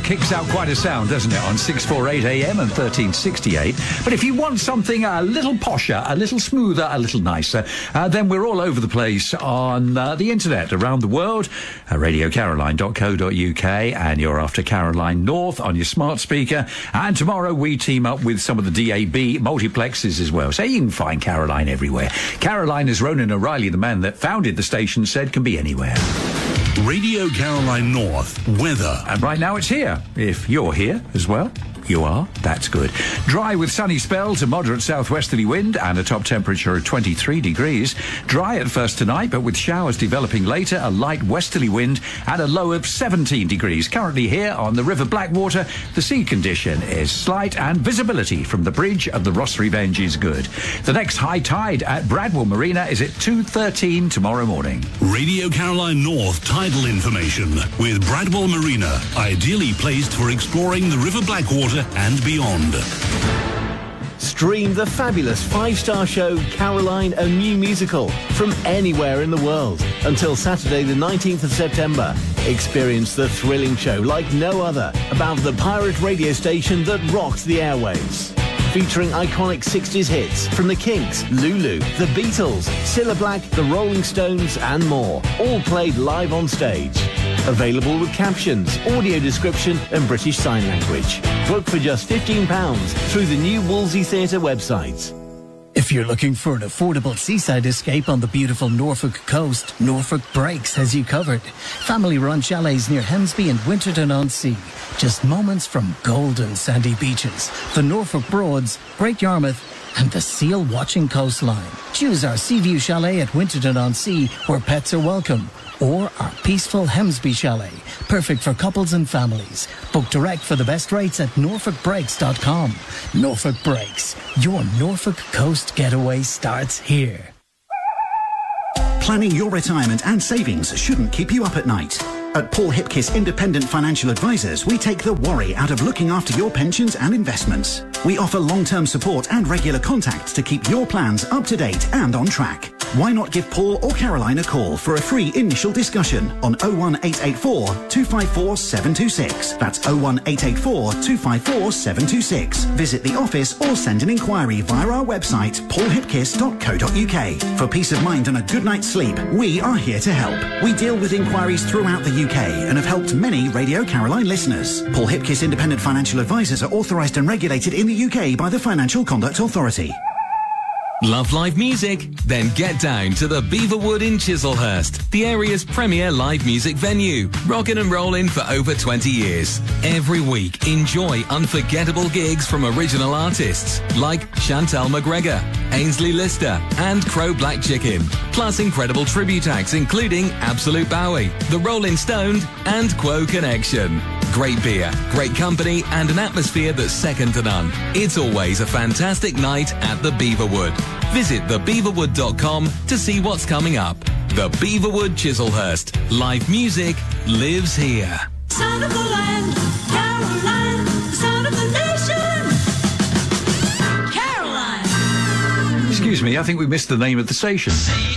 kicks out quite a sound, doesn't it, on 648 AM and 1368. But if you want something a little posher, a little smoother, a little nicer, then we're all over the place on the internet around the world, radiocaroline.co.uk, and you're after Caroline North on your smart speaker. And tomorrow we team up with some of the DAB multiplexes as well. So you can find Caroline everywhere. Caroline, as Ronan O'Reilly, the man that founded the station, said, can be anywhere. Radio Caroline North weather. And right now it's here. If you're here as well. You are? That's good. Dry with sunny spells, a moderate southwesterly wind and a top temperature of 23 degrees. Dry at first tonight, but with showers developing later, a light westerly wind and a low of 17 degrees. Currently here on the River Blackwater, the sea condition is slight and visibility from the bridge of the Ross Revenge is good. The next high tide at Bradwell Marina is at 2:13 tomorrow morning. Radio Caroline North tidal information with Bradwell Marina, ideally placed for exploring the River Blackwater and beyond. Stream the fabulous 5-star show Caroline, a New Musical from anywhere in the world until Saturday the 19th of September. Experience the thrilling show like no other about the pirate radio station that rocked the airwaves. Featuring iconic 60s hits from the Kinks, Lulu, the Beatles, Cilla Black, the Rolling Stones and more, all played live on stage. Available with captions, audio description and British Sign Language. Book for just £15 through the new Wolsey Theatre website. If you're looking for an affordable seaside escape on the beautiful Norfolk coast, Norfolk Breaks has you covered. Family-run chalets near Hemsby and Winterton-on-Sea. Just moments from golden sandy beaches, the Norfolk Broads, Great Yarmouth, and the seal-watching coastline. Choose our Seaview Chalet at Winterton-on-Sea, where pets are welcome, or our peaceful Hemsby Chalet, perfect for couples and families. Book direct for the best rates at norfolkbreaks.com. Norfolk Breaks, your Norfolk coast getaway starts here. Planning your retirement and savings shouldn't keep you up at night. At Paul Hipkiss Independent Financial Advisors, we take the worry out of looking after your pensions and investments. We offer long-term support and regular contact to keep your plans up to date and on track. Why not give Paul or Caroline a call for a free initial discussion on 01884 254 726. That's 01884 254 726. Visit the office or send an inquiry via our website, paulhipkiss.co.uk. For peace of mind and a good night's sleep, we are here to help. We deal with inquiries throughout the UK and have helped many Radio Caroline listeners. Paul Hipkiss Independent Financial Advisors are authorised and regulated in the UK by the Financial Conduct Authority. Love live music? Then get down to the Beaverwood in Chislehurst, the area's premier live music venue. Rockin' and rollin' for over 20 years. Every week, enjoy unforgettable gigs from original artists like Chantal McGregor, Ainsley Lister, and Crow Black Chicken. Plus incredible tribute acts including Absolute Bowie, The Rolling Stoned, and Quo Connection. Great beer, great company, and an atmosphere that's second to none. It's always a fantastic night at the Beaverwood. Visit thebeaverwood.com to see what's coming up. The Beaverwood Chislehurst. Live music lives here. Son of the land, Caroline, son of the nation, Caroline. Excuse me, I think we missed the name of the station.